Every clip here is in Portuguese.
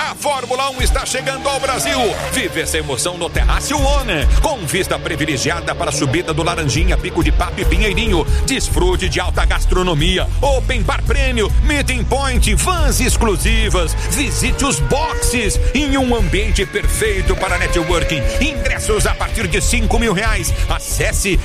A Fórmula 1 está chegando ao Brasil. Vive essa emoção no Terraço One, com vista privilegiada para a subida do Laranjinha, Pico de Papo e Pinheirinho. Desfrute de alta gastronomia, open bar prêmio, meeting point, vans exclusivas. Visite os boxes em um ambiente perfeito para networking. Ingressos a partir de R$5.000. Acesse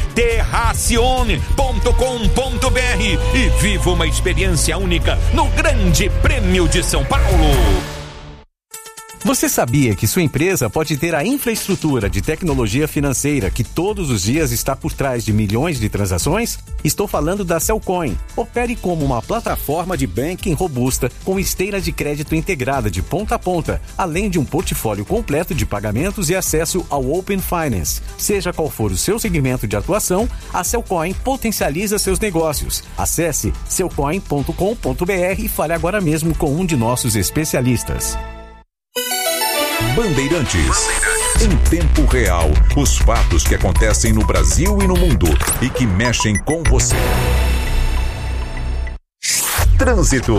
terracione.com.br e viva uma experiência única no Grande Prêmio de São Paulo. Você sabia que sua empresa pode ter a infraestrutura de tecnologia financeira que todos os dias está por trás de milhões de transações? Estou falando da Cellcoin. Opere como uma plataforma de banking robusta com esteira de crédito integrada de ponta a ponta, além de um portfólio completo de pagamentos e acesso ao Open Finance. Seja qual for o seu segmento de atuação, a Cellcoin potencializa seus negócios. Acesse cellcoin.com.br e fale agora mesmo com um de nossos especialistas. Bandeirantes. Em tempo real, os fatos que acontecem no Brasil e no mundo e que mexem com você. Trânsito.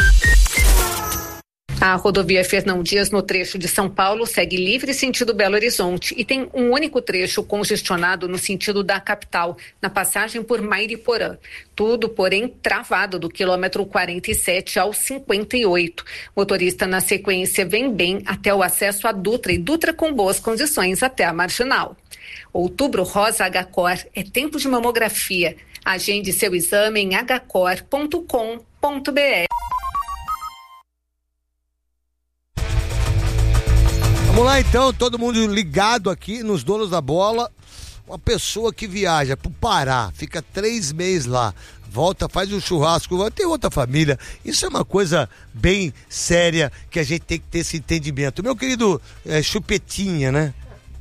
A rodovia Fernão Dias, no trecho de São Paulo, segue livre sentido Belo Horizonte e tem um único trecho congestionado no sentido da capital, na passagem por Mairiporã. Tudo, porém, travado do quilômetro 47 ao 58. Motorista, na sequência, vem bem até o acesso a Dutra e Dutra com boas condições até a Marginal. Outubro Rosa HCor é tempo de mamografia. Agende seu exame em hcor.com.br. Vamos lá então, todo mundo ligado aqui nos Donos da Bola. Uma pessoa que viaja pro Pará, fica 3 meses lá, volta, faz um churrasco, vai ter outra família. Isso é uma coisa bem séria que a gente tem que ter esse entendimento. Meu querido Chupetinha, né?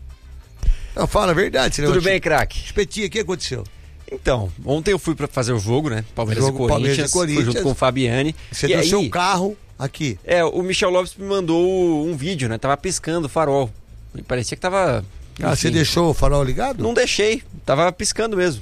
Não, fala a verdade. Tudo bem, craque? Chupetinha, o que aconteceu? Então, ontem eu fui pra fazer o jogo, né? Palmeiras e Corinthians, fui junto com o Fabiane. Você deu seu carro aqui. O Michel Lopes me mandou um vídeo, né? Tava piscando o farol. Me parecia que tava... Ah, você deixou o farol ligado? Não deixei. Tava piscando mesmo.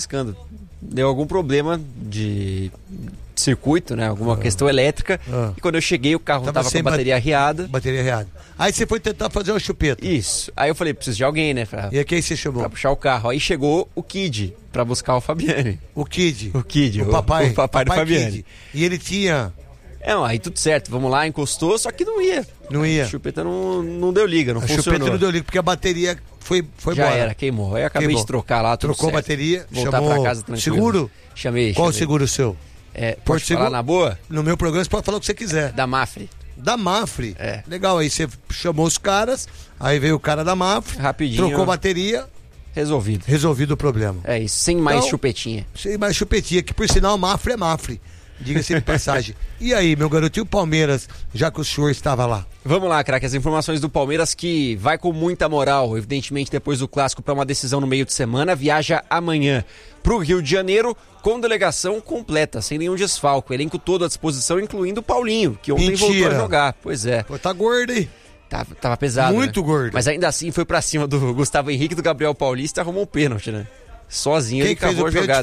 Deu algum problema de circuito, né? Alguma questão elétrica. E quando eu cheguei, o carro tava com a bateria arriada. Bateria arriada. Aí você foi tentar fazer uma chupeta. Isso. Aí eu falei, preciso de alguém, né? E aqui você chamou? Pra puxar o carro. Aí chegou o Kid pra buscar o Fabiane. O Kid? O Kid. O papai do Fabiane. Kid. E ele tinha... Aí tudo certo, vamos lá, encostou, só que não ia. Não ia. A chupeta não deu liga, não funcionou. A chupeta não deu liga, porque a bateria foi Já embora. era, queimou. Aí eu acabei de trocar lá, tudo Trocou certo. a bateria, voltar chamou pra casa tranquilo. Seguro? Chamei. Qual o seguro seu? Pode falar na boa? No meu programa você pode falar o que você quiser. Da Mafre. Da Mafre? Legal, aí você chamou os caras, aí veio o cara da Mafre. Rapidinho. Trocou a bateria. Resolvido o problema. É isso, sem mais chupetinha. Sem mais chupetinha, que por sinal Mafre é Mafre. Diga-se de passagem. E aí, meu garotinho, Palmeiras, já que o senhor estava lá? Vamos lá, craque, as informações do Palmeiras que vai com muita moral, evidentemente depois do clássico para uma decisão no meio de semana, viaja amanhã pro Rio de Janeiro com delegação completa, sem nenhum desfalco, elenco todo à disposição, incluindo o Paulinho, que ontem voltou a jogar. Pois é. Pô, tá gordo aí. Tava pesado, muito, né? Gordo. Mas ainda assim foi pra cima do Gustavo Henrique, do Gabriel Paulista, arrumou um pênalti, né? Sozinho ele cavou a jogada.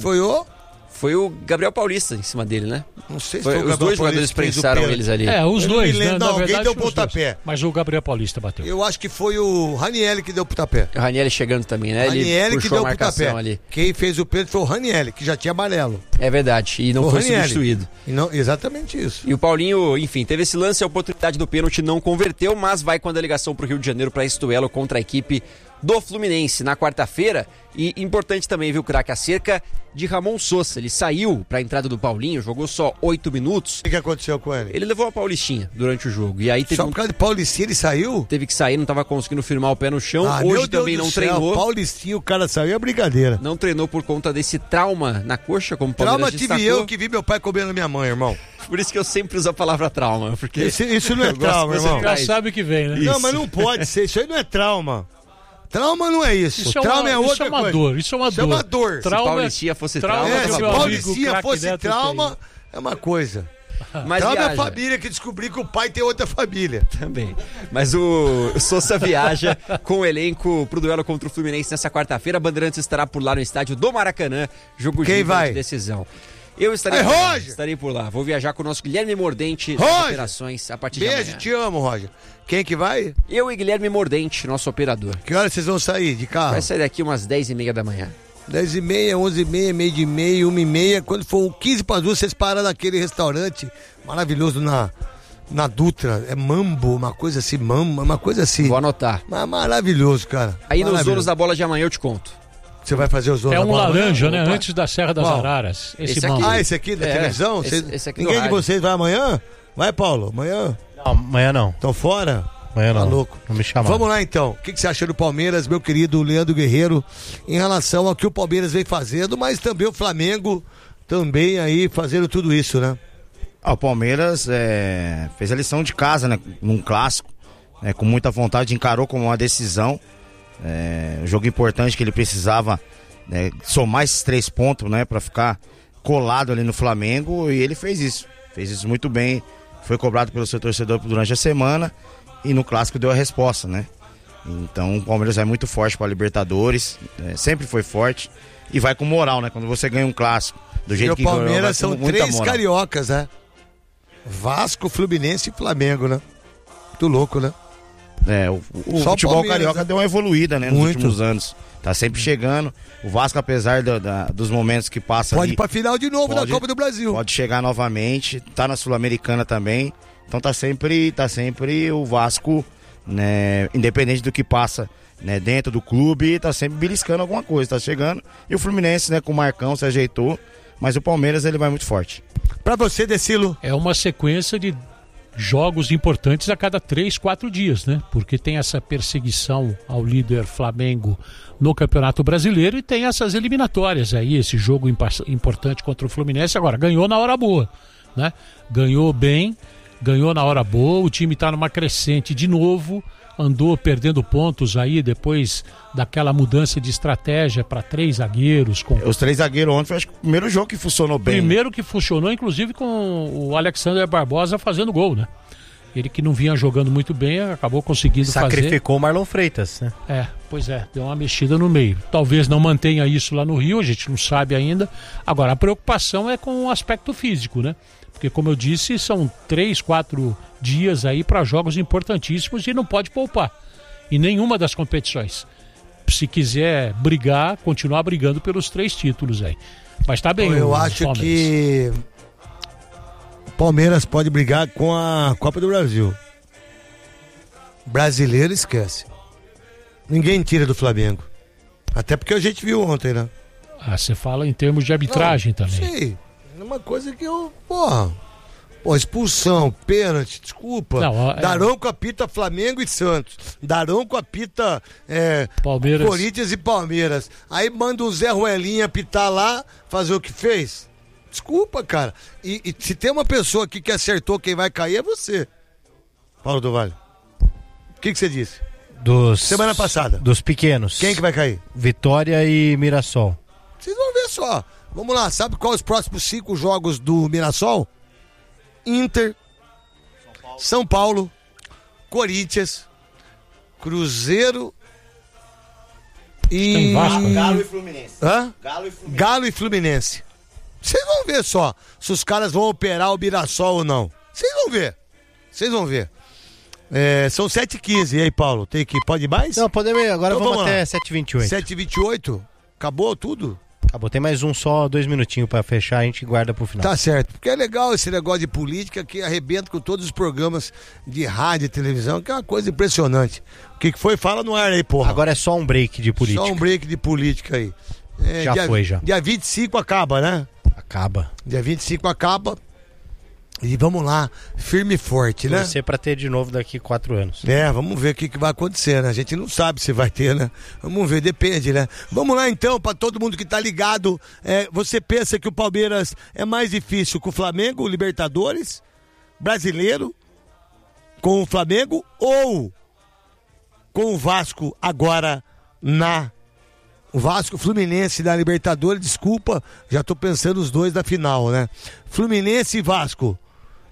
Foi o Gabriel Paulista em cima dele, né? Não sei se foi o os dois jogadores prensaram eles ali. Os dois, né? Não, alguém deu pontapé. Mas o Gabriel Paulista bateu. Eu acho que foi o Ranieri que deu pontapé. O Ranieri chegando também, né? Ranieri que deu pontapé ali. Quem fez o pênalti foi o Ranieri, que já tinha amarelo. É verdade, e não foi substituído. Exatamente isso. E o Paulinho, enfim, teve esse lance, a oportunidade do pênalti não converteu, mas vai com a delegação pro Rio de Janeiro para esse duelo contra a equipe do Fluminense na quarta-feira. E importante também, viu, craque, acerca de Ramon Sosa. Ele saiu para a entrada do Paulinho, jogou só 8 minutos. O que aconteceu com ele? Ele levou a Paulistinha durante o jogo. E aí teve só por causa de Paulistinha ele saiu? Teve que sair, não estava conseguindo firmar o pé no chão. Hoje também não treinou. Paulistinha, o cara saiu, é brincadeira. Não treinou por conta desse trauma na coxa, como o Palmeiras destacou. Trauma tive eu que vi meu pai comendo minha mãe, irmão. Por isso que eu sempre uso a palavra trauma. Porque isso não é trauma, irmão. Já sabe o que vem, né? Não, mas não pode ser. Isso aí não é trauma. Trauma não é isso. Trauma é outra coisa. Dor. Isso é uma dor. Se Paulistinha fosse trauma, se Paulistinha fosse trauma, é uma coisa. Mas trauma viaja. é a família que descobriu que o pai tem outra família. Também. Mas o Sosa viaja com o elenco pro duelo contra o Fluminense nessa quarta-feira. A Bandeirantes estará por lá no estádio do Maracanã. Jogo de decisão. Eu estarei Aí, por lá, Roger! estarei por lá. Vou viajar com o nosso Guilherme Mordente Roger! das operações a partir de Beijo, amanhã. te amo, Roger. Quem que vai? Eu e Guilherme Mordente, nosso operador. Que horas vocês vão sair de carro? Vai sair daqui umas 10h30 da manhã. 10h30, 11h30, meio de meia, 1h30. Quando for 15:15, vocês param naquele restaurante maravilhoso na Dutra. É Mambo, uma coisa assim, uma coisa assim. Vou anotar. Maravilhoso, cara. Aí nos Maravilhoso. donos da bola de amanhã eu te conto. Você vai fazer os donos É da um bola? laranja, né? Opa. Antes da Serra das Qual? Araras. Esse Esse mambo. aqui. Ah, esse aqui da É, televisão? esse aqui do Ninguém de rádio. vocês vai amanhã? Vai, Paulo? Amanhã? Não, amanhã não. Estão fora? Amanhã não. Tá louco. Não me chamaram. Vamos lá então. O que você acha do Palmeiras, meu querido Leandro Guerreiro, em relação ao que o Palmeiras vem fazendo, mas também o Flamengo também aí fazendo tudo isso, né? O Palmeiras fez a lição de casa, né? Num clássico, né, com muita vontade, encarou como uma decisão. Um jogo importante que ele precisava somar esses 3 pontos, né? Pra ficar colado ali no Flamengo, e ele fez isso. Fez isso muito bem. Foi cobrado pelo seu torcedor durante a semana e no clássico deu a resposta, né? Então o Palmeiras vai muito forte para a Libertadores, sempre foi forte e vai com moral, né? Quando você ganha um clássico do jeito E que o Palmeiras vai são com muita 3 moral. cariocas, né? Vasco, Fluminense e Flamengo, né? Muito louco, né? O Só o futebol Palmeiras, carioca né? deu uma evoluída, né? Nos Muito. últimos anos. Tá sempre chegando. O Vasco, apesar dos momentos que passa Pode ali, ir pra final de novo Pode. da Copa do Brasil. pode chegar novamente. Tá na Sul-Americana também. Então tá sempre o Vasco, né? Independente do que passa, né, dentro do clube, tá sempre beliscando alguma coisa, tá chegando. E o Fluminense, né, com o Marcão se ajeitou. Mas o Palmeiras, ele vai muito forte. Pra você, Decilo. É uma sequência de jogos importantes a cada 3, 4 dias, né? Porque tem essa perseguição ao líder Flamengo no Campeonato Brasileiro e tem essas eliminatórias aí, esse jogo importante contra o Fluminense. Agora, ganhou na hora boa, né? Ganhou bem, ganhou na hora boa, o time tá numa crescente de novo, andou perdendo pontos aí depois daquela mudança de estratégia para 3 zagueiros. Os 3 zagueiros ontem foi, acho que, o primeiro jogo que funcionou bem. Primeiro que funcionou, inclusive com o Alexander Barbosa fazendo gol, né? Ele que não vinha jogando muito bem, acabou conseguindo Sacrificou o Marlon Freitas, né? Pois é, deu uma mexida no meio. Talvez não mantenha isso lá no Rio, a gente não sabe ainda. Agora, a preocupação é com o aspecto físico, né? Porque, como eu disse, são 3, 4 dias aí para jogos importantíssimos e não pode poupar em nenhuma das competições. Se quiser brigar, continuar brigando pelos 3 títulos aí. Mas tá bem. Eu acho que o Palmeiras pode brigar com a Copa do Brasil. Brasileiro esquece. Ninguém tira do Flamengo. Até porque a gente viu ontem, né? Você fala em termos de arbitragem também. Sim. É uma coisa que eu... expulsão, pênalti, desculpa. Daronco apita Flamengo e Santos. Daronco apita Palmeiras. Corinthians e Palmeiras. Aí manda o Zé Ruelinha apitar lá, fazer o que fez. Desculpa, cara. E se tem uma pessoa aqui que acertou quem vai cair, é você, Paulo do Vale. O que você disse? Semana passada. Dos pequenos. Quem que vai cair? Vitória e Mirassol. Vocês vão ver só. Vamos lá, sabe qual os próximos 5 jogos do Mirassol? Inter, São Paulo, Corinthians, Cruzeiro e... Tem Vasco, né? Galo e Fluminense. Hã? Galo e Fluminense. Galo e Fluminense. Vocês vão ver só se os caras vão operar o Mirassol ou não. Vocês vão ver. Vocês vão ver. São 7h15. E aí, Paulo? Tem que pode ir mais? Não, podemos ir. Agora Então vamos vamos lá. até 7h28. 7h28. Acabou tudo? Acabou. Tem mais só 2 minutinhos pra fechar, a gente guarda pro final. Tá certo. Porque é legal esse negócio de política que arrebenta com todos os programas de rádio e televisão, que é uma coisa impressionante. O que foi? Fala no ar aí, porra. Agora é só um break de política. Só um break de política aí. Já foi. Dia 25 acaba, né? Acaba. Dia 25 acaba. E vamos lá, firme e forte, né? Torcer pra ter de novo daqui 4 anos. Vamos ver o que vai acontecer, né? A gente não sabe se vai ter, né? Vamos ver, depende, né? Vamos lá então, pra todo mundo que tá ligado. Você pensa que o Palmeiras é mais difícil com o Flamengo, o Libertadores, brasileiro, com o Flamengo ou com o Vasco agora o Vasco, Fluminense da Libertadores, desculpa, já tô pensando os 2 da final, né? Fluminense e Vasco.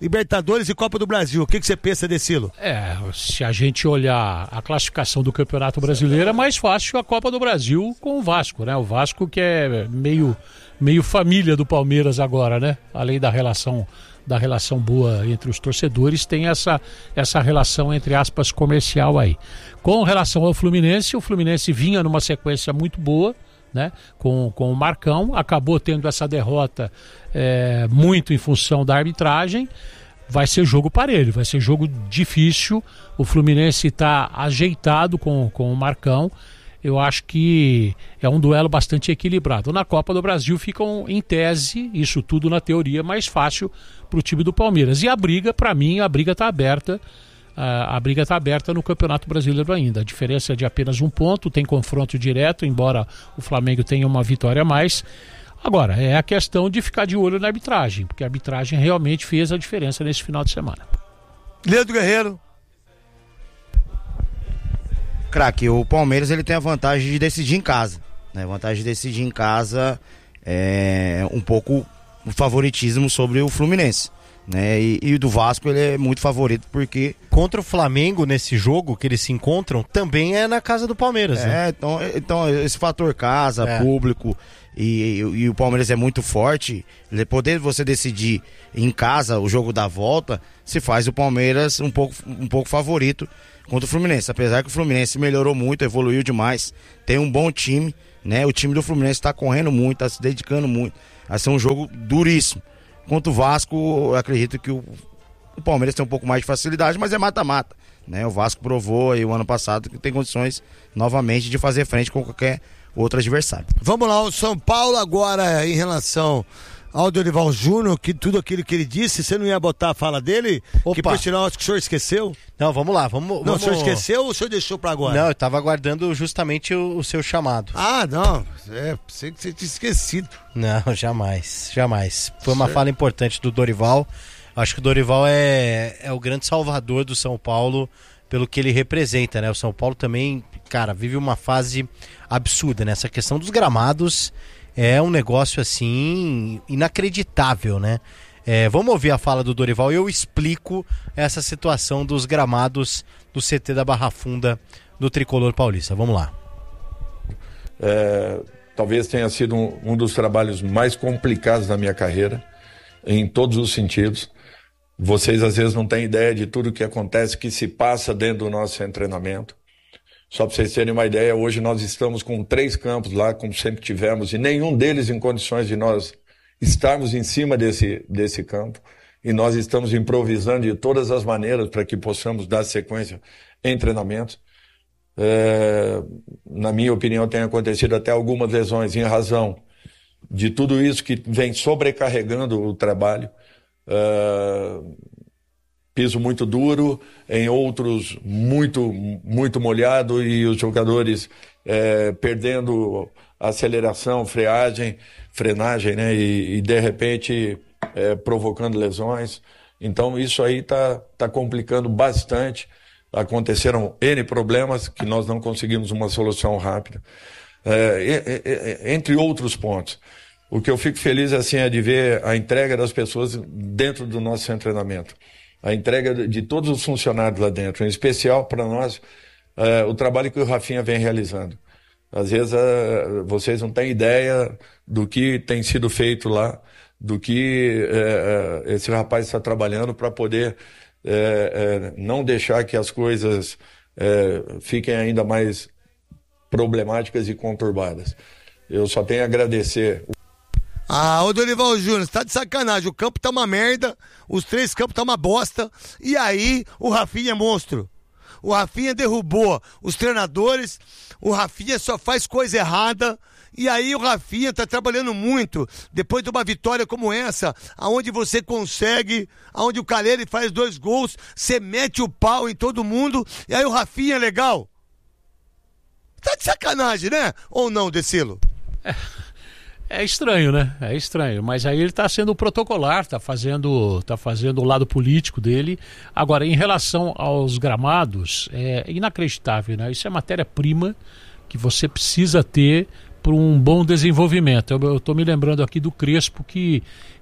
Libertadores e Copa do Brasil. O que você pensa, Decilo? Se a gente olhar a classificação do Campeonato Brasileiro, é mais fácil a Copa do Brasil com o Vasco, né? O Vasco que é meio família do Palmeiras agora, né? Além da relação boa entre os torcedores, tem essa relação, entre aspas, comercial aí. Com relação ao Fluminense, o Fluminense vinha numa sequência muito boa, né? Com o Marcão, acabou tendo essa derrota muito em função da arbitragem. Vai ser jogo parelho, vai ser jogo difícil. O Fluminense está ajeitado com o Marcão. Eu acho que é um duelo bastante equilibrado. Na Copa do Brasil ficam, em tese, isso tudo na teoria, mais fácil para o time do Palmeiras. E a briga, para mim, a briga está aberta. A briga está aberta no Campeonato Brasileiro ainda. A diferença é de apenas 1 ponto, tem confronto direto, embora o Flamengo tenha uma vitória a mais. Agora, é a questão de ficar de olho na arbitragem, porque a arbitragem realmente fez a diferença nesse final de semana. Leandro Guerreiro. Craque, o Palmeiras ele tem a vantagem de decidir em casa, né? A vantagem de decidir em casa é um pouco o favoritismo sobre o Fluminense, né? E do Vasco ele é muito favorito porque... Contra o Flamengo nesse jogo que eles se encontram, também é na casa do Palmeiras, né? Então esse fator casa, público e o Palmeiras é muito forte, poder você decidir em casa o jogo da volta, se faz o Palmeiras um pouco favorito contra o Fluminense, apesar que o Fluminense melhorou muito, evoluiu demais, tem um bom time, né? O time do Fluminense está correndo muito, está se dedicando muito, vai ser um jogo duríssimo. Contra o Vasco, eu acredito que o Palmeiras tem um pouco mais de facilidade, mas é mata-mata, né? O Vasco provou aí o ano passado que tem condições novamente de fazer frente com qualquer outro adversário. Vamos lá, o São Paulo agora em relação ao Dorival Júnior, que tudo aquilo que ele disse, você não ia botar a fala dele? Opa. Que por sinal, acho que o senhor esqueceu? Não, vamos lá, Não, o senhor esqueceu ou o senhor deixou pra agora? Não, eu tava aguardando justamente o seu chamado. Ah, não, pensei que você tinha esquecido. Não, jamais. Foi uma fala importante do Dorival. Acho que o Dorival é o grande salvador do São Paulo pelo que ele representa, né? O São Paulo também, cara, vive uma fase absurda, né? Essa questão dos gramados é um negócio, assim, inacreditável, né? Vamos ouvir a fala do Dorival e eu explico essa situação dos gramados do CT da Barra Funda do Tricolor Paulista. Vamos lá. Talvez tenha sido um dos trabalhos mais complicados da minha carreira, em todos os sentidos. Vocês às vezes não têm ideia de tudo que acontece, que se passa dentro do nosso treinamento. Só para vocês terem uma ideia, hoje nós estamos com 3 campos lá, como sempre tivemos, e nenhum deles em condições de nós estarmos em cima desse campo. E nós estamos improvisando de todas as maneiras para que possamos dar sequência em treinamentos. Na minha opinião, tem acontecido até algumas lesões em razão de tudo isso que vem sobrecarregando o trabalho. Piso muito duro, em outros muito molhado, e os jogadores perdendo aceleração, frenagem, né? E de repente provocando lesões. Então isso aí tá complicando bastante. Aconteceram N problemas que nós não conseguimos uma solução rápida, entre outros pontos. O que eu fico feliz assim é de ver a entrega das pessoas dentro do nosso treinamento, a entrega de todos os funcionários lá dentro, em especial para nós, o trabalho que o Rafinha vem realizando. Às vezes vocês não têm ideia do que tem sido feito lá, do que esse rapaz está trabalhando para poder não deixar que as coisas fiquem ainda mais problemáticas e conturbadas. Eu só tenho a agradecer. Ô Dorival Júnior, você tá de sacanagem, o campo tá uma merda, os 3 campos tá uma bosta, e aí o Rafinha é monstro. O Rafinha derrubou os treinadores, o Rafinha só faz coisa errada, e aí o Rafinha tá trabalhando muito, depois de uma vitória como essa, aonde você consegue, aonde o Calheri faz 2 gols, você mete o pau em todo mundo, e aí o Rafinha é legal. Tá de sacanagem, né? Ou não, Decilo? É estranho, né? É estranho, mas aí ele tá sendo protocolar, tá fazendo o lado político dele. Agora, em relação aos gramados, é inacreditável, né? Isso é matéria-prima que você precisa ter para um bom desenvolvimento. Eu tô me lembrando aqui do Crespo que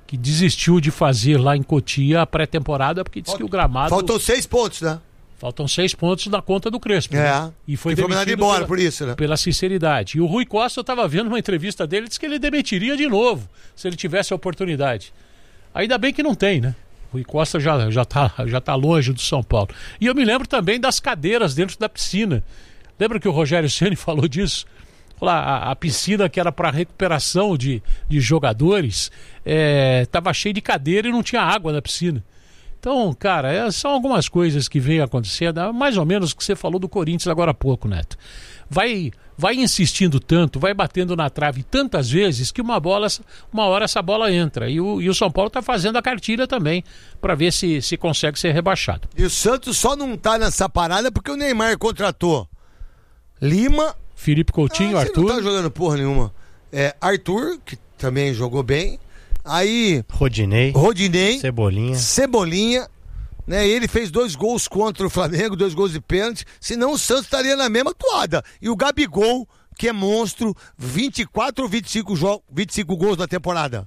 que desistiu de fazer lá em Cotia a pré-temporada porque disse que o gramado... Faltam 6 pontos, né? Faltam 6 pontos na conta do Crespo. Né? E foi mandado embora por isso, né? Pela sinceridade. E o Rui Costa, eu estava vendo uma entrevista dele, disse que ele demitiria de novo, se ele tivesse a oportunidade. Ainda bem que não tem, né? O Rui Costa já tá longe do São Paulo. E eu me lembro também das cadeiras dentro da piscina. Lembra que o Rogério Ceni falou disso? A piscina que era para recuperação de jogadores estava cheia de cadeira e não tinha água na piscina. Então, cara, são algumas coisas que vêm acontecendo, mais ou menos o que você falou do Corinthians agora há pouco, Neto. Vai insistindo tanto, vai batendo na trave tantas vezes que uma hora essa bola entra. E o São Paulo está fazendo a cartilha também para ver se consegue ser rebaixado. E o Santos só não tá nessa parada porque o Neymar contratou Lima... Felipe Coutinho, Arthur. Não tá jogando porra nenhuma. Arthur, que também jogou bem. Aí. Rodinei. Cebolinha. Né? Ele fez 2 gols contra o Flamengo, 2 gols de pênalti. Senão o Santos estaria na mesma toada. E o Gabigol, que é monstro, 24 ou 25 gols na temporada.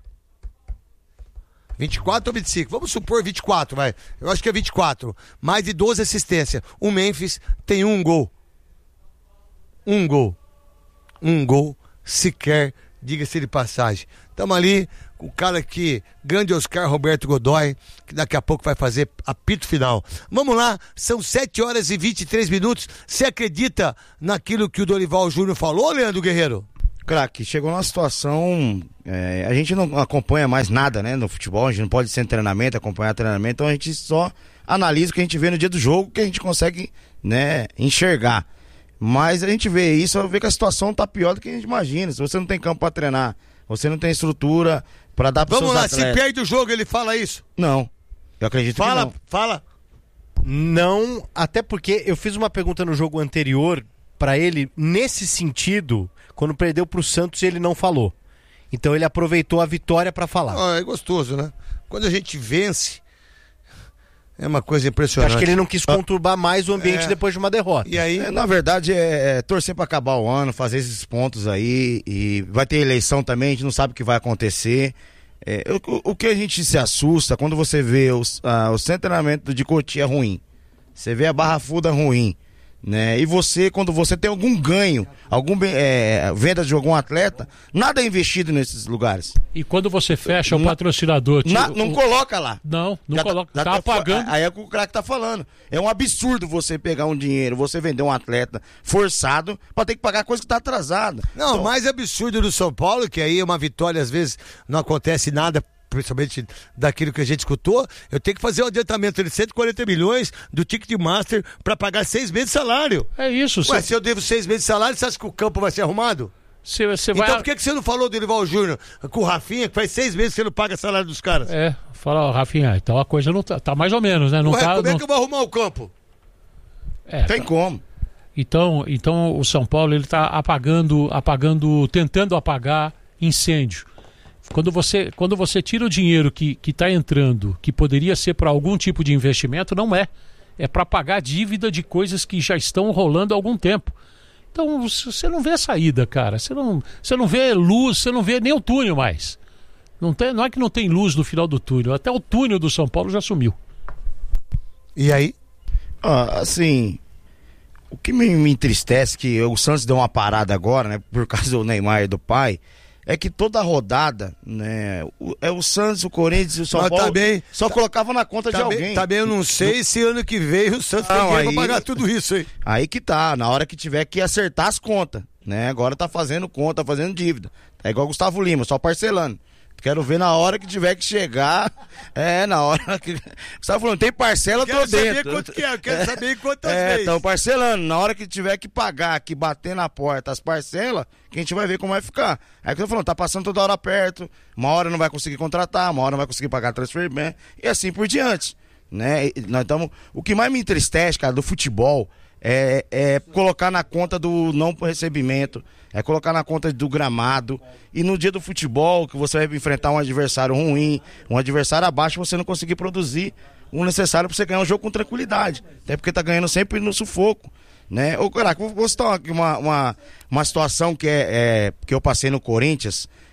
24 ou 25? Vamos supor 24, vai. Eu acho que é 24. Mais de 12 assistências. O Memphis tem 1 gol. Um gol sequer, diga-se de passagem. Estamos ali com o cara que, grande Oscar Roberto Godoy, que daqui a pouco vai fazer apito final. Vamos lá, são 7h23. Você acredita naquilo que o Dorival Júnior falou, Leandro Guerreiro? Craque, chegou numa situação, a gente não acompanha mais nada, né, no futebol, a gente não pode ser em treinamento, acompanhar treinamento, então a gente só analisa o que a gente vê no dia do jogo, que a gente consegue, né, enxergar. Mas a gente vê isso, vê que a situação tá pior do que a gente imagina. Se você não tem campo para treinar, você não tem estrutura para dar para seus atletas. Vamos lá, se perde o jogo, ele fala isso? Não, eu acredito que não. Fala. Não, até porque eu fiz uma pergunta no jogo anterior para ele, nesse sentido, quando perdeu pro Santos ele não falou. Então ele aproveitou a vitória para falar. É gostoso, né? Quando a gente vence, é uma coisa impressionante. Eu acho que ele não quis conturbar mais o ambiente depois de uma derrota. E aí, na verdade, torcer para acabar o ano, fazer esses pontos aí. E vai ter eleição também, a gente não sabe o que vai acontecer. O que a gente se assusta quando você vê o centro de treinamento de Cotia ruim. Você vê a Barra Funda ruim. Né? E você, quando você tem algum ganho, venda de algum atleta, nada é investido nesses lugares. E quando você fecha o patrocinador... Não coloca lá. Não coloca. Tá apagando. Aí é o que o craque tá falando. É um absurdo você pegar um dinheiro, você vender um atleta forçado pra ter que pagar coisa que tá atrasada. Não, então, o mais absurdo do São Paulo, que aí uma vitória às vezes não acontece nada, principalmente daquilo que a gente escutou, eu tenho que fazer um adiantamento de 140 milhões do Ticket Master para pagar 6 meses de salário. É isso. Se eu devo 6 meses de salário, você acha que o campo vai ser arrumado? Então por que você não falou do Dorival Júnior com o Rafinha, que faz 6 meses que você não paga salário dos caras? Fala, Rafinha, então a coisa não tá mais ou menos, né? Não como é que eu vou arrumar o campo? Tem como. Então o São Paulo, ele tá tentando apagar incêndio. Quando você tira o dinheiro que está entrando, que poderia ser para algum tipo de investimento, não é. É para pagar a dívida de coisas que já estão rolando há algum tempo. Então você não vê a saída, cara. Você não vê luz, você não vê nem o túnel mais. Não é que não tem luz no final do túnel, até o túnel do São Paulo já sumiu. E aí? Assim, o que me entristece, que o Santos deu uma parada agora, né, por causa do Neymar e do pai, é que toda rodada, né, o Santos, o Corinthians e o São Paulo só colocava na conta de alguém. Também eu não sei se ano que vem o Santos tem dinheiro pra pagar tudo isso aí. Aí que tá, na hora que tiver que acertar as contas, né, agora tá fazendo conta, tá fazendo dívida. É igual o Gustavo Lima, só parcelando. Quero ver na hora que tiver que chegar. Na hora que. Você tá falando, tem parcela, tô dentro. Quero saber quanto que é, quero saber quantas vezes. Estão parcelando. Na hora que tiver que pagar, que bater na porta as parcelas, que a gente vai ver como vai ficar. Aí que eu tô falando, tá passando toda hora perto, uma hora não vai conseguir contratar, uma hora não vai conseguir pagar transfer ban, e assim por diante. Né? Nós estamos. O que mais me entristece, cara, do futebol é colocar na conta do não recebimento, é colocar na conta do gramado. E no dia do futebol, que você vai enfrentar um adversário ruim, um adversário abaixo, você não conseguir produzir o necessário para você ganhar um jogo com tranquilidade. Até porque tá ganhando sempre no sufoco. Né? Ô, caraca, vou citar aqui uma situação que eu passei no Corinthians,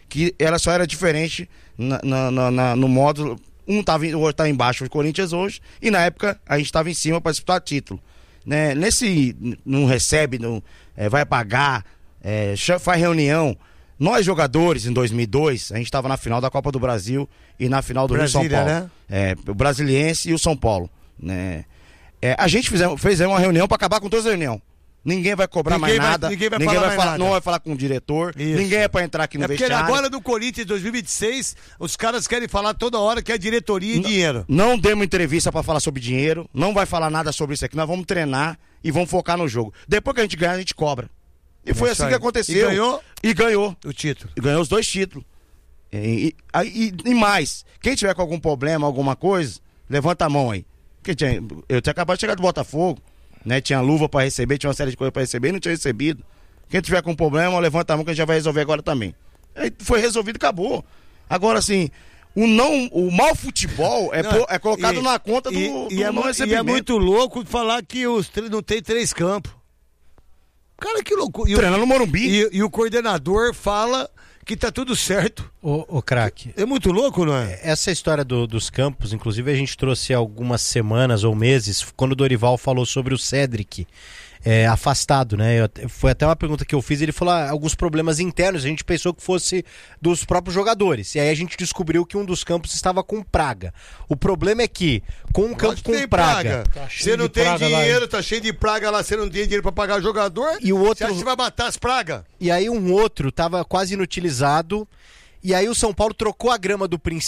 que ela só era diferente no modo. O outro tá embaixo do Corinthians hoje, e na época a gente estava em cima para disputar título. Né? Não recebe, vai pagar, faz reunião. Nós jogadores, em 2002, a gente estava na final da Copa do Brasil e na final do Rio-São Paulo. Né? O Brasiliense e o São Paulo. Né? A gente fez uma reunião para acabar com toda a reunião. Ninguém vai cobrar mais nada. Ninguém vai falar nada. Não vai falar com o diretor. Isso. Ninguém é para entrar aqui no vestiário. Porque agora no Corinthians 2026, os caras querem falar toda hora que é diretoria e dinheiro. Não demos entrevista para falar sobre dinheiro. Não vai falar nada sobre isso aqui. Nós vamos treinar e vamos focar no jogo. Depois que a gente ganhar, a gente cobra. E foi assim que aconteceu. E ganhou o título. E ganhou os 2 títulos. E mais, quem tiver com algum problema, alguma coisa, levanta a mão aí. Eu tinha acabado de chegar do Botafogo, né? Tinha luva pra receber, tinha uma série de coisas pra receber e não tinha recebido. Quem tiver com problema, levanta a mão que a gente já vai resolver agora também. Aí foi resolvido, acabou. Agora, assim, o mau futebol é colocado na conta do não recebimento. E é muito louco falar que não tem 3 campos. Cara, que loucura. Treina no Morumbi. E o coordenador fala que tá tudo certo. Ô craque. É muito louco, não é? Essa história dos campos, inclusive a gente trouxe algumas semanas ou meses, quando o Dorival falou sobre o Cédric afastado, né? Foi até uma pergunta que eu fiz, ele falou alguns problemas internos, a gente pensou que fosse dos próprios jogadores. E aí a gente descobriu que um dos campos estava com praga. O problema é que, com um campo com praga... Você não tem dinheiro, tá cheio de praga lá, você não tem dinheiro pra pagar o jogador, e o outro... você acha que vai matar as pragas? E aí um outro tava quase inutilizado, e aí o São Paulo trocou a grama do Príncipe